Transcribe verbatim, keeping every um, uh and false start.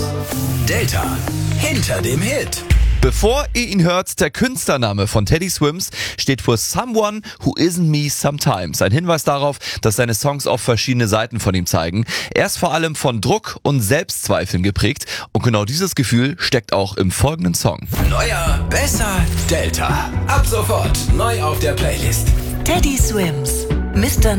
Delta hinter dem Hit. Bevor ihr ihn hört, der Künstlername von Teddy Swims steht für Someone Who Isn't Me Sometimes. Ein Hinweis darauf, dass seine Songs auf verschiedene Seiten von ihm zeigen. Er ist vor allem von Druck und Selbstzweifeln geprägt und genau dieses Gefühl steckt auch im folgenden Song. Neuer, besser, Delta. Ab sofort neu auf der Playlist. Teddy Swims, Mister